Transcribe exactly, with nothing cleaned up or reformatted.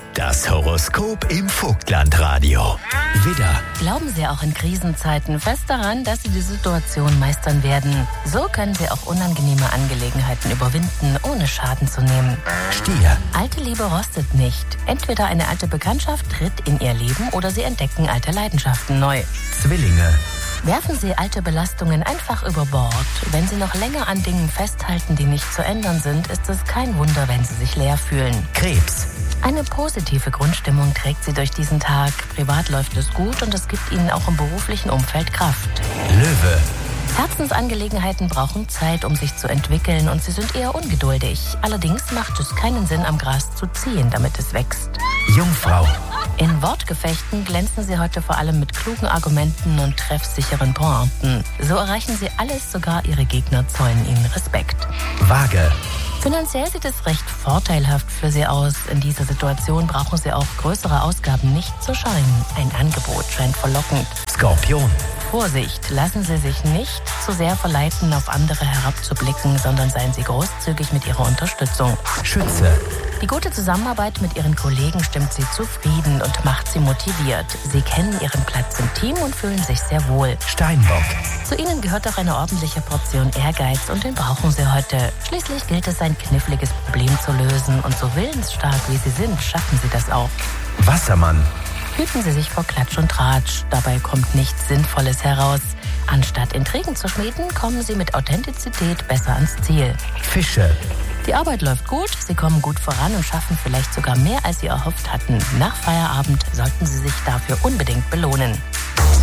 Das Horoskop im Vogtlandradio. Widder. Glauben Sie auch in Krisenzeiten fest daran, dass Sie die Situation meistern werden. So können Sie auch unangenehme Angelegenheiten überwinden, ohne Schaden zu nehmen. Stier. Alte Liebe rostet nicht. Entweder eine alte Bekanntschaft tritt in Ihr Leben oder Sie entdecken alte Leidenschaften neu. Zwillinge. Werfen Sie alte Belastungen einfach über Bord. Wenn Sie noch länger an Dingen festhalten, die nicht zu ändern sind, ist es kein Wunder, wenn Sie sich leer fühlen. Krebs. Eine positive Grundstimmung trägt Sie durch diesen Tag. Privat läuft es gut und es gibt Ihnen auch im beruflichen Umfeld Kraft. Löwe. Herzensangelegenheiten brauchen Zeit, um sich zu entwickeln und Sie sind eher ungeduldig. Allerdings macht es keinen Sinn, am Gras zu ziehen, damit es wächst. Jungfrau. In Wortgefechten glänzen Sie heute vor allem mit klugen Argumenten und treffsicheren Pointen. So erreichen Sie alles, sogar Ihre Gegner zollen Ihnen Respekt. Waage. Finanziell sieht es recht vorteilhaft für Sie aus. In dieser Situation brauchen Sie auch größere Ausgaben nicht zu scheuen. Ein Angebot scheint verlockend. Skorpion. Vorsicht, lassen Sie sich nicht zu sehr verleiten, auf andere herabzublicken, sondern seien Sie großzügig mit Ihrer Unterstützung. Schütze. Die gute Zusammenarbeit mit Ihren Kollegen stimmt Sie zufrieden und macht Sie motiviert. Sie kennen Ihren Platz im Team und fühlen sich sehr wohl. Steinbock. Zu Ihnen gehört auch eine ordentliche Portion Ehrgeiz und den brauchen Sie heute. Schließlich gilt es, ein kniffliges Problem zu lösen und so willensstark wie Sie sind, schaffen Sie das auch. Wassermann. Hüten Sie sich vor Klatsch und Tratsch, dabei kommt nichts Sinnvolles heraus. Anstatt Intrigen zu schmieden, kommen Sie mit Authentizität besser ans Ziel. Fische. Die Arbeit läuft gut, Sie kommen gut voran und schaffen vielleicht sogar mehr, als Sie erhofft hatten. Nach Feierabend sollten Sie sich dafür unbedingt belohnen.